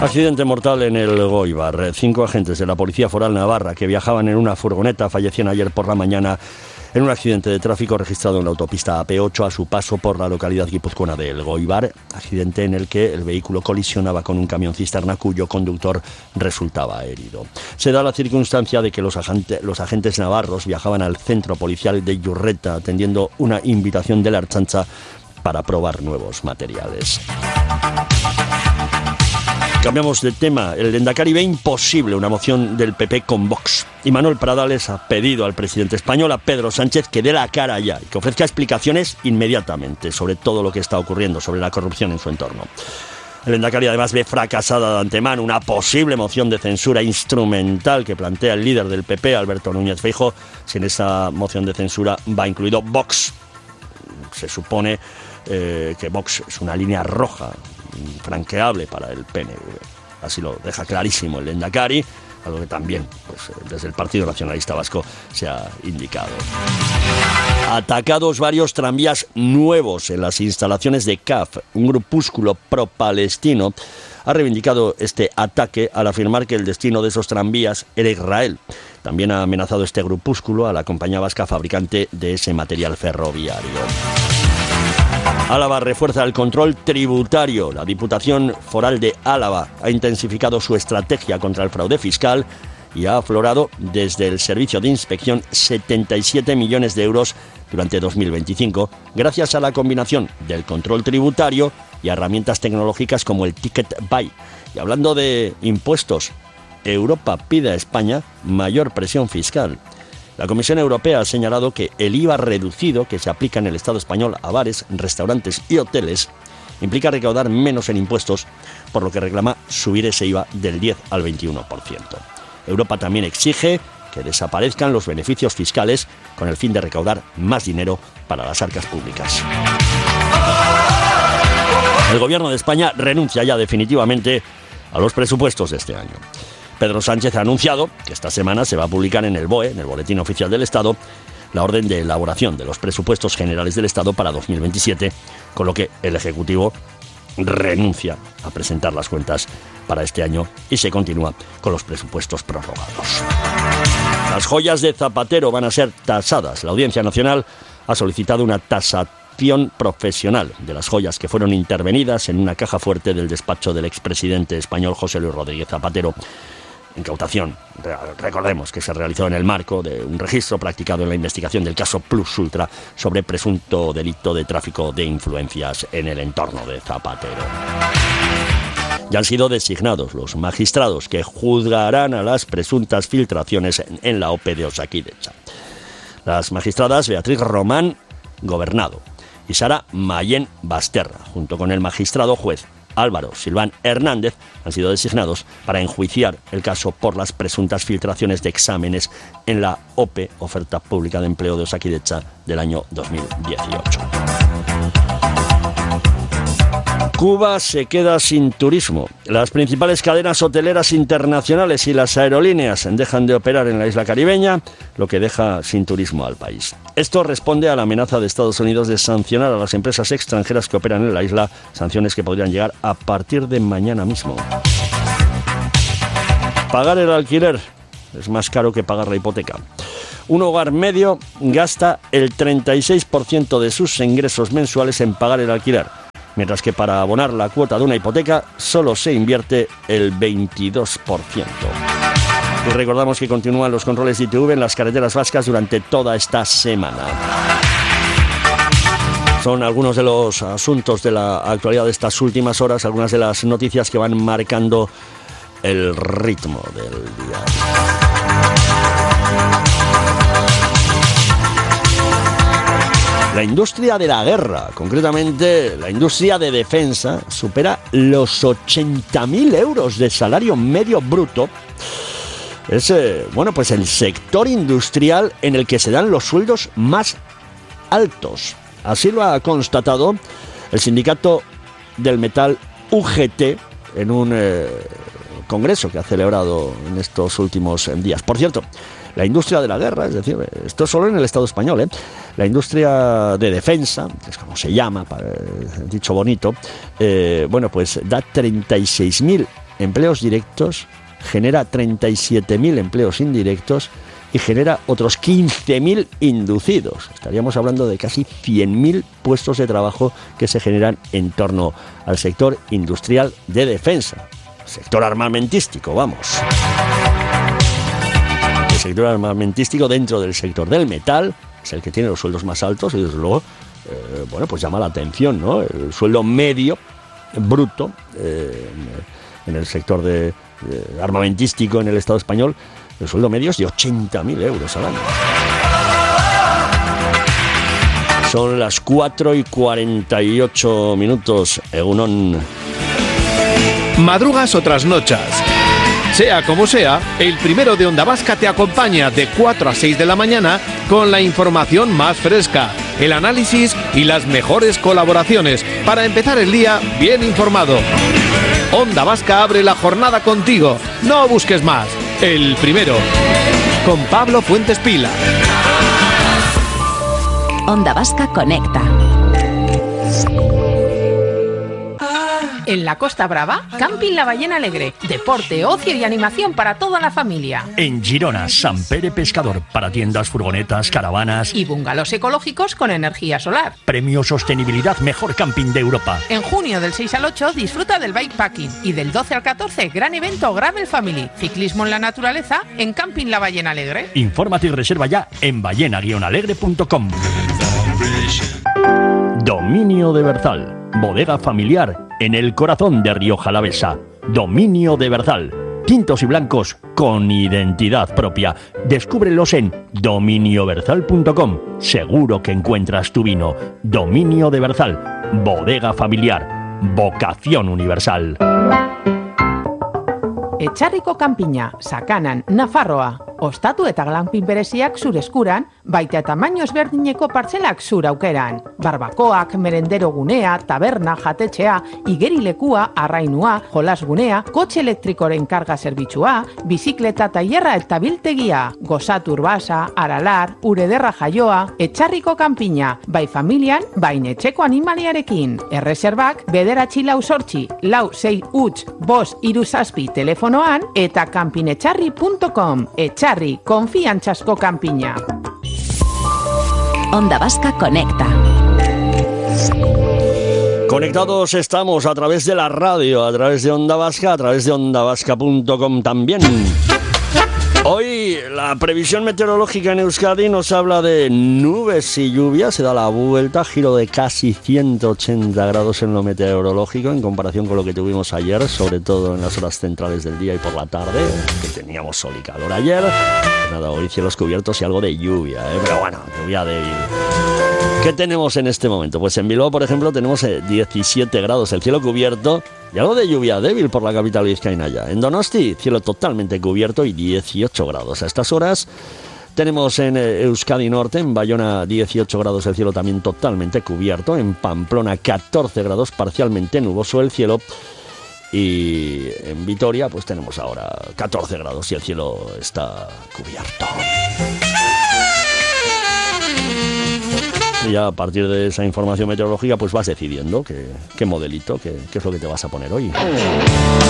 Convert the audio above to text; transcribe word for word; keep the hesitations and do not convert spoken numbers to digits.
Accidente mortal en el Goibar. Cinco agentes de la Policía Foral Navarra que viajaban en una furgoneta fallecieron ayer por la mañana en un accidente de tráfico registrado en la autopista A P ocho a su paso por la localidad guipuzcoana de El Goibar, accidente en el que el vehículo colisionaba con un camión cisterna cuyo conductor resultaba herido. Se da la circunstancia de que los, agente, los agentes navarros viajaban al centro policial de Iurreta atendiendo una invitación de la Ertzaintza para probar nuevos materiales. Cambiamos de tema. El Lehendakari ve imposible una moción del P P con Vox. Y Manuel Pradales ha pedido al presidente español, a Pedro Sánchez, que dé la cara ya y que ofrezca explicaciones inmediatamente sobre todo lo que está ocurriendo, sobre la corrupción en su entorno. El Lehendakari además ve fracasada de antemano una posible moción de censura instrumental que plantea el líder del P P, Alberto Núñez Feijóo, si en esa moción de censura va incluido Vox. Se supone eh, que Vox es una línea roja infranqueable para el P N V. Así lo deja clarísimo el Lehendakari, algo que también pues, desde el Partido Nacionalista Vasco se ha indicado. Atacados varios tranvías nuevos en las instalaciones de C A F, un grupúsculo pro-palestino ha reivindicado este ataque al afirmar que el destino de esos tranvías era Israel. También ha amenazado este grupúsculo a la compañía vasca fabricante de ese material ferroviario. Álava refuerza el control tributario. La Diputación Foral de Álava ha intensificado su estrategia contra el fraude fiscal y ha aflorado desde el Servicio de Inspección setenta y siete millones de euros durante dos mil veinticinco, gracias a la combinación del control tributario y a herramientas tecnológicas como el Ticket Buy. Y hablando de impuestos, Europa pide a España mayor presión fiscal. La Comisión Europea ha señalado que el I V A reducido que se aplica en el Estado español a bares, restaurantes y hoteles implica recaudar menos en impuestos, por lo que reclama subir ese I V A del diez al veintiuno por ciento. Europa también exige que desaparezcan los beneficios fiscales con el fin de recaudar más dinero para las arcas públicas. El Gobierno de España renuncia ya definitivamente a los presupuestos de este año. Pedro Sánchez ha anunciado que esta semana se va a publicar en el B O E, en el Boletín Oficial del Estado, la orden de elaboración de los presupuestos generales del Estado para dos mil veintisiete, con lo que el Ejecutivo renuncia a presentar las cuentas para este año y se continúa con los presupuestos prorrogados. Las joyas de Zapatero van a ser tasadas. La Audiencia Nacional ha solicitado una tasación profesional de las joyas que fueron intervenidas en una caja fuerte del despacho del expresidente español José Luis Rodríguez Zapatero. Incautación, recordemos que se realizó en el marco de un registro practicado en la investigación del caso Plus Ultra sobre presunto delito de tráfico de influencias en el entorno de Zapatero. Ya han sido designados los magistrados que juzgarán a las presuntas filtraciones en la O P E de Osakidetza. Las magistradas Beatriz Román Gobernado y Sara Mayén Basterra, junto con el magistrado juez Álvaro Silván Hernández, han sido designados para enjuiciar el caso por las presuntas filtraciones de exámenes en la O P E, Oferta Pública de Empleo de Osakidetza, del año dos mil dieciocho. Cuba se queda sin turismo. Las principales cadenas hoteleras internacionales y las aerolíneas dejan de operar en la isla caribeña, lo que deja sin turismo al país. Esto responde a la amenaza de Estados Unidos de sancionar a las empresas extranjeras que operan en la isla, sanciones que podrían llegar a partir de mañana mismo. Pagar el alquiler es más caro que pagar la hipoteca. Un hogar medio gasta el treinta y seis por ciento de sus ingresos mensuales en pagar el alquiler, mientras que para abonar la cuota de una hipoteca solo se invierte el veintidós por ciento. Y recordamos que continúan los controles de I T V en las carreteras vascas durante toda esta semana. Son algunos de los asuntos de la actualidad de estas últimas horas, algunas de las noticias que van marcando el ritmo del día. La industria de la guerra, concretamente la industria de defensa, supera los ochenta mil euros de salario medio bruto. Es eh, bueno, pues el sector industrial en el que se dan los sueldos más altos. Así lo ha constatado el sindicato del metal U G T en un eh, congreso que ha celebrado en estos últimos días. Por cierto, la industria de la guerra, es decir, esto solo en el Estado español, ¿eh? La industria de defensa, que es como se llama, para, dicho bonito, eh, bueno, pues da treinta y seis mil empleos directos, genera treinta y siete mil empleos indirectos y genera otros quince mil inducidos. Estaríamos hablando de casi cien mil puestos de trabajo que se generan en torno al sector industrial de defensa, sector armamentístico, vamos. El sector armamentístico dentro del sector del metal es el que tiene los sueldos más altos y desde luego, eh, bueno, pues llama la atención, ¿no? El sueldo medio, bruto, eh, en el sector de, de armamentístico en el Estado español, el sueldo medio es de ochenta mil euros al año. Son las cuatro y cuarenta y ocho minutos, Egunon. Madrugas o trasnochas. Sea como sea, el primero de Onda Vasca te acompaña de cuatro a seis de la mañana con la información más fresca, el análisis y las mejores colaboraciones para empezar el día bien informado. Onda Vasca abre la jornada contigo. No busques más. El primero. Con Pablo Fuentes Pila. Onda Vasca conecta. En la Costa Brava, Camping La Ballena Alegre. Deporte, ocio y animación para toda la familia. En Girona, Sant Pere Pescador, para tiendas, furgonetas, caravanas y bungalows ecológicos con energía solar. Premio Sostenibilidad Mejor Camping de Europa. En junio del seis al ocho disfruta del bikepacking y del doce al catorce gran evento Gravel Family. Ciclismo en la naturaleza en Camping La Ballena Alegre. Infórmate y reserva ya en ballena guion alegre punto com. Dominio de Berzal. Bodega familiar en el corazón de Rioja Alavesa. Dominio de Berzal. Tintos y blancos con identidad propia. Descúbrelos en dominio berzal punto com. Seguro que encuentras tu vino. Dominio de Berzal. Bodega familiar. Vocación universal. Etxarriko kanpina, Sakanan, Nafarroa. Ostatu eta glampin bereziak zure eskuran, baita tamaino ezberdineko partzelak zure aukeran. Barbakoak, merendero gunea, taberna, jatetxea, igerilekua, arrainua, jolasgunea, kotxe elektrikoren karga zerbitzua, bizikleta tailerra eta biltegia, gozatu urbasa, aralar, urederra jaioa, Etxarriko kanpina, bai familian, bain etxeko animaliarekin. Erreserbak, bederatzi lau sortzi, lau sei huts, bos iru zazpi telefonoan, eta kanpinetxarri punto com. Etxarri. Konfiantzazko kanpina. Onda Vasca conecta. Conectados estamos a través de la radio, a través de Onda Vasca, a través de onda vasca punto com también. Hoy la previsión meteorológica en Euskadi nos habla de nubes y lluvia, se da la vuelta, giro de casi ciento ochenta grados en lo meteorológico en comparación con lo que tuvimos ayer, sobre todo en las horas centrales del día y por la tarde, que teníamos sol y calor ayer. Nada, hoy cielos cubiertos y algo de lluvia, ¿eh? Pero bueno, lluvia débil. ¿Qué tenemos en este momento? Pues en Bilbao, por ejemplo, tenemos diecisiete grados, el cielo cubierto y algo de lluvia débil por la capital vizcaína ya. En Donosti, cielo totalmente cubierto y dieciocho grados. A estas horas tenemos en Euskadi Norte, en Bayona dieciocho grados, el cielo también totalmente cubierto. En Pamplona catorce grados, parcialmente nuboso el cielo. Y en Vitoria pues tenemos ahora catorce grados y el cielo está cubierto. Y ya a partir de esa información meteorológica pues vas decidiendo qué, qué modelito, qué, qué es lo que te vas a poner hoy.